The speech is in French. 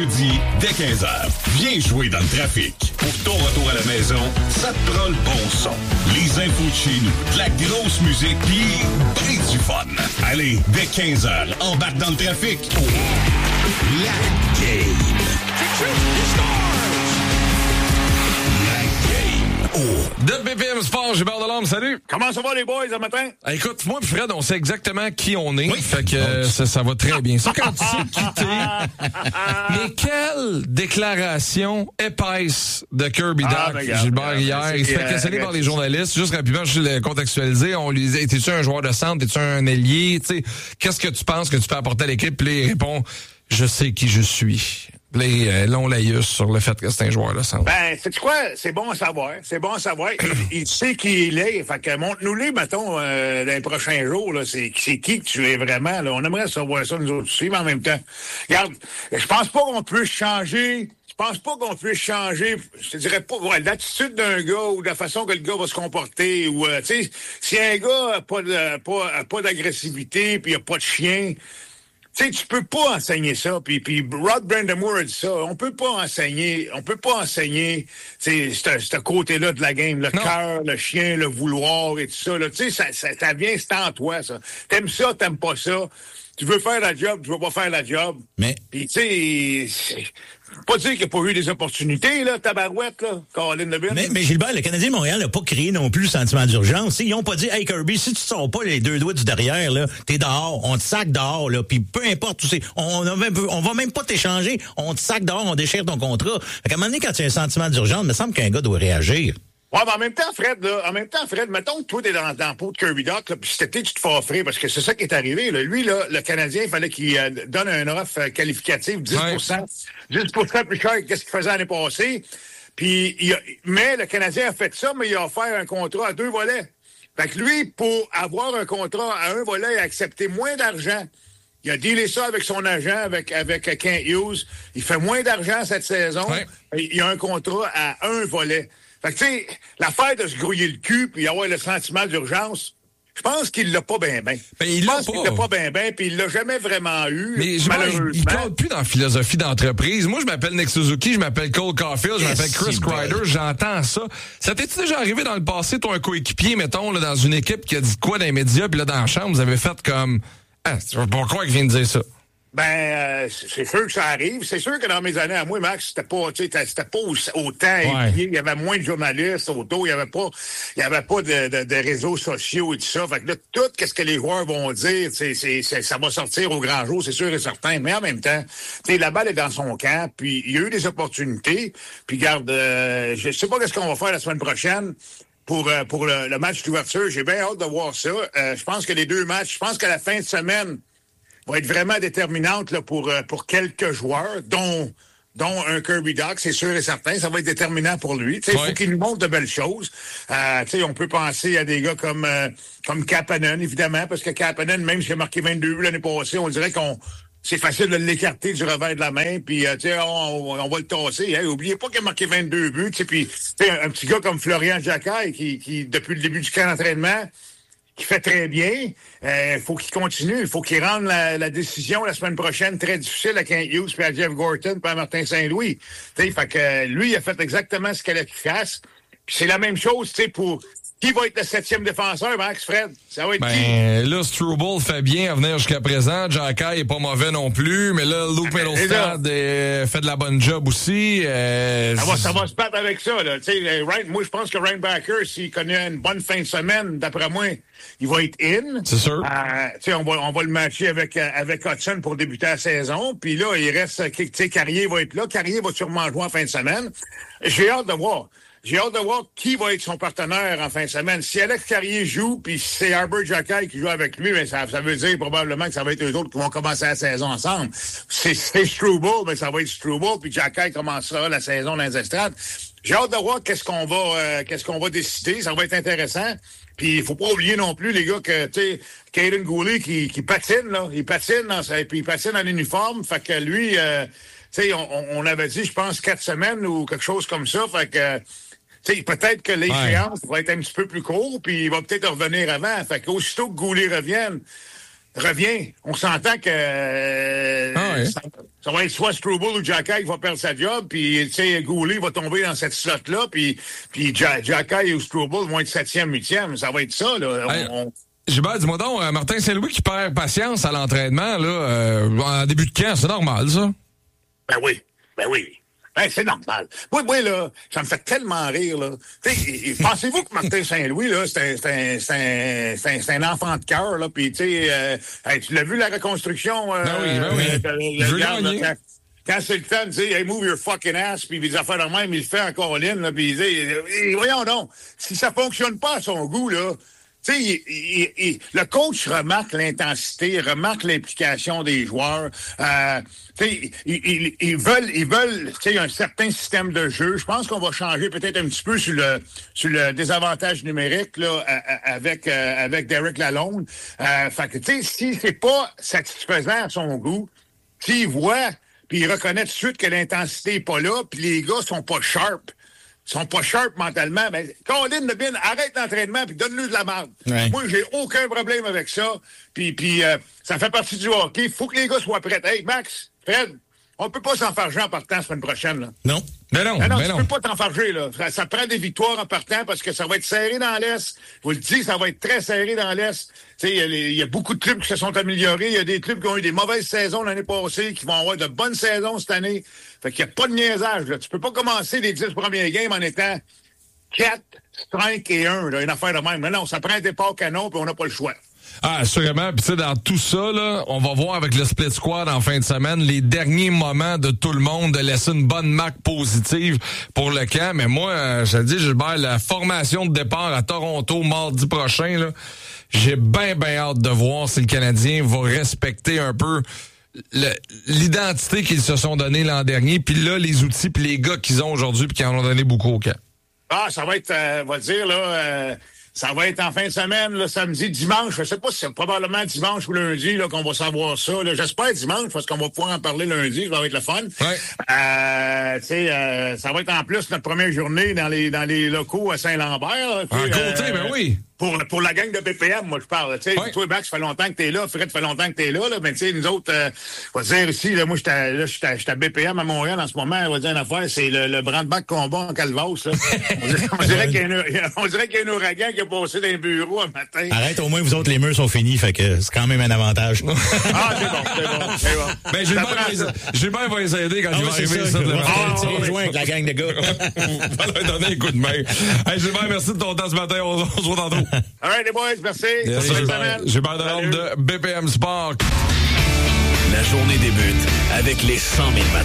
Jeudi, dès 15h, viens jouer dans le trafic. Pour ton retour à la maison, ça te prend le bon son. Les infos de chez nous, de la grosse musique, pis ben du fun. Allez, dès 15h, embarque dans le trafic. La game. De BPM Sport, Gilbert Delorme, salut! Comment ça va les boys, ce matin? Écoute, moi et Fred, on sait exactement qui on est. Oui. Fait que ça va très bien. Ça, quand tu sais quitter. Mais quelle déclaration épaisse de Kirby Dach, Gilbert, hier. Il se fait questionner par les journalistes. Juste rapidement, je vais le contextualiser. On lui disait, t'es-tu un joueur de centre? T'es-tu un ailier? T'sais, qu'est-ce que tu penses que tu peux apporter à l'équipe? Puis là, il répond, je sais qui je suis. Long laïus sur le fait que c'est un joueur de centre. Ben, c'est quoi? C'est bon à savoir. C'est bon à savoir. Il sait qui il est. Fait que montre-nous-les, mettons, dans les prochains jours, là. C'est qui que tu es vraiment, là. On aimerait savoir ça, nous autres aussi, mais en même temps. Regarde, je pense pas qu'on peut changer. Je pense pas qu'on puisse changer, je te dirais pas, l'attitude d'un gars ou de la façon que le gars va se comporter ou, tu sais, si un gars a pas d'agressivité puis il a pas de chien, tu sais, tu peux pas enseigner ça. Puis Rod Brind'Amour a dit ça. On peut pas enseigner, ce côté-là de la game, le cœur, le chien, le vouloir et tout ça. Tu sais, ça vient, c'est en toi, ça. T'aimes ça, t'aimes pas ça. Tu veux faire la job, tu veux pas faire la job. Mais. Puis tu sais, pas dire qu'il n'y a pas eu des opportunités, là, tabarouette, là, Colin Levin. Mais Gilbert, le Canadien Montréal n'a pas créé non plus le sentiment d'urgence. Ils n'ont pas dit, hey Kirby, si tu ne sors pas les deux doigts du derrière, là, t'es dehors, on te sac dehors, là, puis peu importe, tu sais, on va même pas t'échanger, on te sac dehors, on déchire ton contrat. Fait qu'à un moment donné, quand tu as un sentiment d'urgence, il me semble qu'un gars doit réagir. Ouais, mais en même temps, Fred, mettons que toi, t'es dans le pot de Kirby Dach, là, puis cet été, tu te fais offrir, parce que c'est ça qui est arrivé, là. Lui, là, le Canadien, il fallait qu'il donne un offre qualificative, 10%. 10% plus cher que ce qu'il faisait l'année passée. Puis, mais le Canadien a fait ça, mais il a offert un contrat à 2 volets. Fait que lui, pour avoir un contrat à 1 volet, il a accepté moins d'argent. Il a dealé ça avec son agent, avec Kent Hughes. Il fait moins d'argent cette saison. Ouais. Il a un contrat à 1 volet. Fait que, tu sais, l'affaire de se grouiller le cul puis avoir le sentiment d'urgence, je pense qu'il l'a pas bien. Il l'a pas bien, puis il l'a jamais vraiment eu. Mais malheureusement. Il compte plus dans la philosophie d'entreprise. Moi, je m'appelle Nick Suzuki, je m'appelle Cole Caulfield, je m'appelle Chris Kreider, j'entends ça. Ça t'est déjà arrivé dans le passé, toi, un coéquipier, mettons, là, dans une équipe qui a dit quoi dans les médias, puis là, dans la chambre, vous avez fait comme, tu vas pas croire qu'il vient de dire ça. Ben, c'est sûr que ça arrive. C'est sûr que dans mes années à moi, Max, c'était pas autant épié. Il y avait moins de journalistes autour. Il y avait pas de réseaux sociaux et tout ça. Fait que là, tout ce que les joueurs vont dire, ça va sortir au grand jour, c'est sûr et certain. Mais en même temps, la balle est dans son camp. Puis il y a eu des opportunités. Puis garde, je sais pas qu'est-ce qu'on va faire la semaine prochaine. Pour le match d'ouverture. J'ai bien hâte de voir ça. Je pense que les 2 matchs, je pense qu'à la fin de semaine, va être vraiment déterminante là, pour quelques joueurs, dont un Kirby Dach, c'est sûr et certain. Ça va être déterminant pour lui. Il faut qu'il nous montre de belles choses. On peut penser à des gars comme Kapanen, évidemment, parce que Kapanen, même s'il a marqué 22 buts l'année passée, on dirait c'est facile de l'écarter du revers de la main, puis on va le tasser. Hein. Oubliez pas qu'il a marqué 22 buts. Puis un petit gars comme Florian Jacquet, qui depuis le début du camp d'entraînement, qui fait très bien. Faut qu'il continue. Il faut qu'il rende la décision la semaine prochaine très difficile à Kent Hughes, puis à Jeff Gorton, puis à Martin Saint-Louis. Fait que lui, il a fait exactement ce qu'il allait qu'il fasse. Puis c'est la même chose, pour qui va être le 7e défenseur, Max, Fred? Ça va être qui? Là, Struble fait bien à venir jusqu'à présent. Jacquet est pas mauvais non plus. Mais là, Luke Middlestad fait de la bonne job aussi. Ça va se battre avec ça, là. Moi, je pense que Ryan Backer, s'il connaît une bonne fin de semaine, d'après moi, il va être in. C'est sûr. On va le matcher avec Hudson pour débuter la saison. Puis là, il reste, Carrier va être là. Carrier va sûrement jouer en fin de semaine. J'ai hâte de voir. J'ai hâte de voir qui va être son partenaire en fin de semaine. Si Alex Carrier joue, puis si c'est Arbor Jacquet qui joue avec lui, ben ça veut dire probablement que ça va être eux autres qui vont commencer la saison ensemble. Si c'est Struble, ben ça va être Struble, puis Jacquet commencera la saison dans les estrades. J'ai hâte de voir qu'est-ce qu'on va décider. Ça va être intéressant. Puis il faut pas oublier non plus, les gars, que Caden Goulet qui patine, là. Il patine puis il patine en uniforme. Fait que lui, on avait dit, je pense, 4 semaines ou quelque chose comme ça. Fait que peut-être que l'échéance va être un petit peu plus court, puis il va peut-être revenir avant. Fait qu'aussitôt que Goulet revient, on s'entend que Ça va être soit Struble ou Jacky qui va perdre sa job, puis, tu sais, Goulet va tomber dans cette slot-là, puis Jacky ou Struble vont être 7e, 8e. Ça va être ça, là. Gilbert, dis-moi donc, Martin Saint-Louis qui perd patience à l'entraînement, là, en début de camp, c'est normal, ça? Ben oui. Ben, c'est normal. Moi, là, ça me fait tellement rire, là. Pensez-vous que Martin Saint-Louis, là, c'est un enfant de cœur, là, puis, tu sais, tu l'as vu, la reconstruction? Ben oui. Je veux gagner. Quand c'est le temps de dire, hey, move your fucking ass, puis des affaires de même, il le fait en Caroline, là, puis il dit, voyons donc, si ça fonctionne pas à son goût, là, tu sais, le coach remarque l'intensité, remarque l'implication des joueurs. Tu sais, ils veulent, tu sais, un certain système de jeu. Je pense qu'on va changer peut-être un petit peu sur le désavantage numérique là avec Derek Lalonde. Fait que tu sais, si c'est pas satisfaisant à son goût, s'il voit puis il reconnaît tout de suite que l'intensité est pas là, puis les gars sont pas sharp. Ils sont pas sharp mentalement, ben, Colin Lebin, arrête l'entraînement puis donne-lui de la merde. Ouais. Moi, j'ai aucun problème avec ça. Puis ça fait partie du hockey. Faut que les gars soient prêts. Hey, Max, Fred, on peut pas s'enfarger en partant la semaine prochaine, là. Non. Mais non, tu peux pas t'enfarger, là. Ça prend des victoires en partant parce que ça va être serré dans l'Est. Je vous le dis, ça va être très serré dans l'Est. Tu sais, il y a beaucoup de clubs qui se sont améliorés. Il y a des clubs qui ont eu des mauvaises saisons l'année passée, qui vont avoir de bonnes saisons cette année. Fait qu'il n'y a pas de niaisage, là. Tu peux pas commencer les 10 premiers games en étant 4, 5 et 1, là, une affaire de même. Mais non, ça prend un départ canon puis on n'a pas le choix. Ah, assurément. Puis tu sais, dans tout ça, là, on va voir avec le split squad en fin de semaine les derniers moments de tout le monde de laisser une bonne marque positive pour le camp. Mais moi, je te dis, Gilbert, la formation de départ à Toronto mardi prochain, là, j'ai bien hâte de voir si le Canadien va respecter un peu l'identité qu'ils se sont donnée l'an dernier, puis là, les outils puis les gars qu'ils ont aujourd'hui puis qui en ont donné beaucoup au camp. Ah, ça va être, on va dire, là... ça va être en fin de semaine, là, samedi, dimanche. Je sais pas si c'est probablement dimanche ou lundi là, qu'on va savoir ça. Là. J'espère dimanche parce qu'on va pouvoir en parler lundi. Ça va être le fun. Ouais. Ça va être en plus notre première journée dans les locaux à Saint-Lambert. En côté, ben oui. Pour la gang de BPM, moi, je parle. Tu sais, toi, Max, ça fait longtemps que t'es là. Fred, ça fait longtemps que t'es là. Mais tu sais, nous autres, on va dire ici, là, moi, je suis à BPM à Montréal en ce moment. On va dire une affaire, c'est le brand-back combat en Calvados. Là. on dirait qu'il y a un ouragan qui a passé dans les bureaux un matin. Arrête, au moins, vous autres, les murs sont finis. Fait que c'est quand même un avantage. Ah, c'est bon. Ben, Gilbert va les aider quand il va arriver. Tu rejoins avec la gang de gars. On va leur donner un coup de main. Hey, Gilbert, merci de ton temps ce matin. On se voit tantôt. All right, les boys, merci. Gilbert Delorme de BPM Sport. La journée débute avec les 100 000 matins.